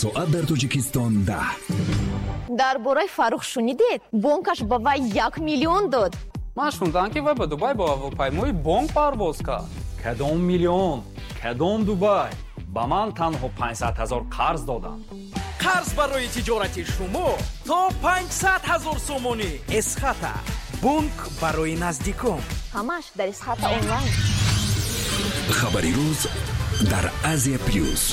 соат дар Тоҷикистон 10. дар бораи Фарух шунидед? Бонкаш ба вай 1 миллион дод. ман шунидам ки вай ба Дубай бо ҳавопаймои бонк парвоз кард. Кадом миллион? Кадом Дубай? ба ман танҳо 500 000 қарз доданд. қарз барои тиҷорати шумо то 500 000 сомонӣ. Эсхата бонк барои наздикон. ҳамаш дар Эсхата онлайн. хабари рӯз дар Азия плюс.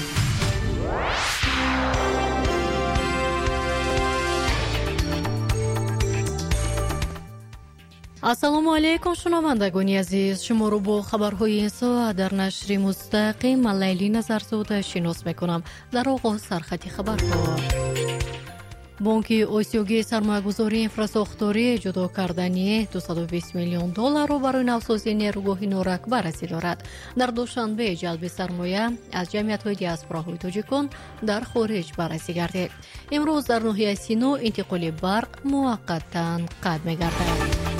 ассалому алайкум шунавандагони азиз, шуморо бо хабарҳои ин соат дар нашри мустақим ман Лайли Назарзода шинос мекунам. дар оғоз сархати хабарҳо. бонки осиёгии сармоягузории инфрасохторӣ ҷудо кардани $220 миллион барои навсозии нерӯгоҳи норак баррасӣ дорад. дар душанбе ҷалби сармоя аз ҷамъиятҳои диаспораҳои тоҷикон дар хориҷ баррасӣ гардид. имрӯз дар ноҳияи Сино интиқоли барқ муваққатан қатъ мегардад.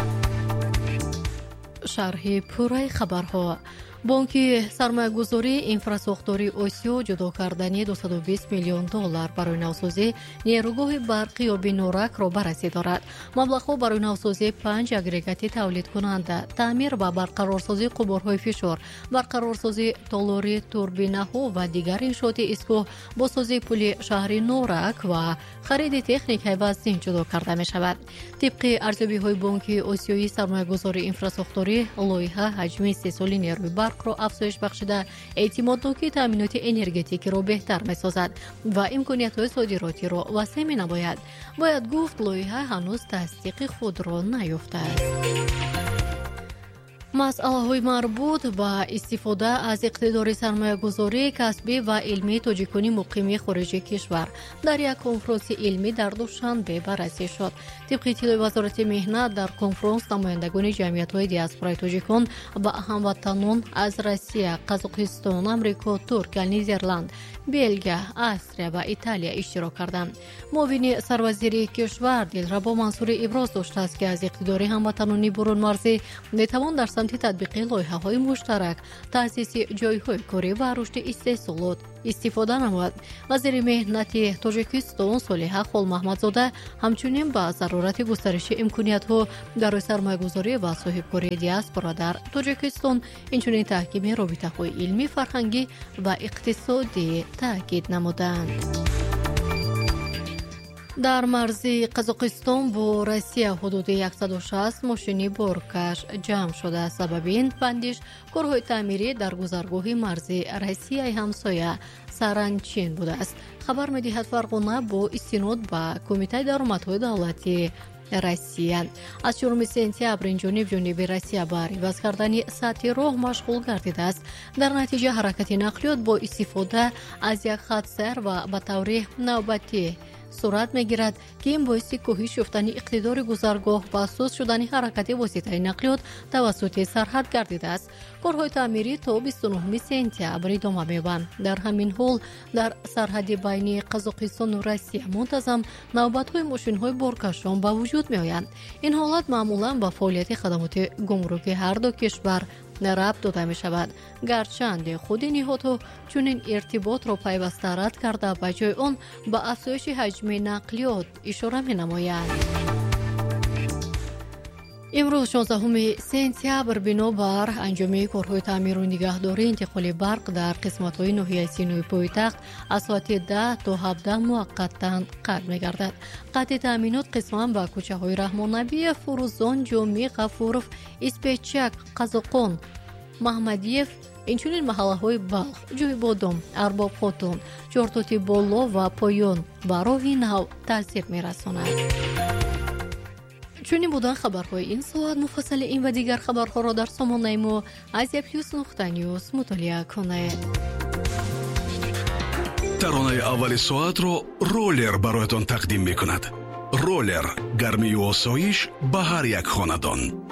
шарҳи пурраи хабарҳо. бонки сармоягузории инфрасохтории осиё ҷудо кардани $220 миллион барои навсозии нерӯгоҳи барқи ёби норакро баррасӣ дорад. маблағҳо барои навсозии 5 агрегати тавлидкунанда, таъмир ва барқарорсозии қубурҳои фишор, барқарорсозии толори турбинаҳо ва дигар иншооти истгоҳ, босозии пули шаҳри норак ва хариди техникаи вазнин ҷудо карда мешавад. тибқи арзёбиҳои бонки осиёии сармоягузории инфрасохторӣ, лоиҳа ҳаҷми истеҳсоли нерӯи барқро афзоиш бахшида, эътимоднокии таъминоти энергетикиро беҳтар месозад ва имкониятҳои содиротиро васеъ менамояд. бояд гуфт лоиҳа ҳанӯз тасдиқи худро наёфтааст. масъалаҳои марбут ба истифода аз иқтидори сармоягузорӣ, касбӣ ва илмии тоҷикони муқими хориҷи кишвар дар як конфронси илмӣ дар Душанбе баррасӣ шуд. тибқи иттилои вазорати меҳнат, дар конфронс намояндагони ҷамъиятҳои диаспораи тоҷикон ва ҳамватанон аз Россия, Қазоқистон, Амрико, Туркия, Нидерланд, Белгия, Австрия ва Италия иштирок карданд. муовини сарвазири кишвар Дилрабо Мансурӣ иброз доштааст ки аз иқтидори ҳамватанони бурунмарзӣ метавон дар самти татбиқи лоиҳаҳои муштарак, таъсиси ҷойҳои корӣ ва рушди истеҳсолот истифода намояд. вазири меҳнати Тоҷикистон Солиҳа Холмаҳмадзода ҳамчунин ба зарурати густариши имкониятҳо барои сармоягузорӣ ва соҳибкории диаспора дар Тоҷикистон, инчунин таҳкими робитаҳои илмӣ, фарҳангӣ ва иқтисодӣ таъкид намуданд. дар марзи Қазоқистон бо Россия ҳудуди 160 мошини боркаш ҷамъ шуда. сабаби ин бандиш корҳои таъмирӣ дар гузаргоҳи марзи Россияи ҳамсоя Саранчин будааст. хабар медиҳад Фарғона бо истинод ба Кумитаи даромадҳои давлатии Россия аз 4 сентябр инҷониб ҷониби Россия ба риваз кардани сатҳи роҳ машғул гардидааст. дар натиҷа ҳаракати нақлиёт бо истифода аз як хатсайр ва ба таври навбатӣ сурат мегирад ки ин боиси коҳиш ёфтани иқтидори гузаргоҳ ва суст шудани ҳаракати воситаи нақлиёт тавассути сарҳад гардидааст. корҳои таъмирӣ то 29 сентябр идома меёбанд. дар ҳамин ҳол дар сарҳади байни Қазоқистону Россия мунтазам навбатҳои мошинҳои боркашон ба вуҷуд меоянд. ин ҳолат маъмулан ба фаъолияти хадамоти гумрукӣ ҳарду кишвар рабт дода мешавад, гарчанде худи ниҳодҳо чунин иртиботро пайваста рад карда ба ҷои он ба афзоиши ҳаҷми нақлиёт ишора менамоянд. имрӯз 16 сентябр бинобар анҷоми корҳои таъмиру нигаҳдории интиқоли барқ дар қисматҳои ноҳияи Синои пойтахт аз соати 10 то 17 муваққатан қатъ мегардад. қатъи таъминот қисман ба кӯчаҳои Раҳмонабиев, Фурӯзон, Ҷомӣ, Ғафуров, Испечак, Қазоқон, Маҳмадиев, инчунин маҳаллаҳои Балх, Ҷойбодом, Арбобхотун, Чортоти Боло ва Поён ба роҳи нав таъсир мерасонад. чунин будан хабарҳои ин соат. муфассали ин ва дигар хабарҳоро дар сомонаи мо Asia+.news мутолиа кунед. таронаи аввали соатро ролер бароятон тақдим мекунад. ролер гармию осоиш ба ҳар як хонадон.